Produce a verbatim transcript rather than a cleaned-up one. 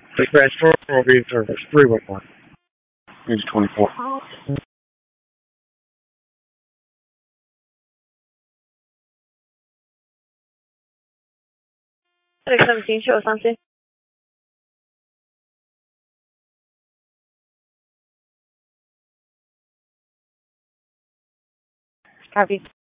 Dispatch four will be in service. three one one. News twenty-four. six seventeen, show us something. Copy.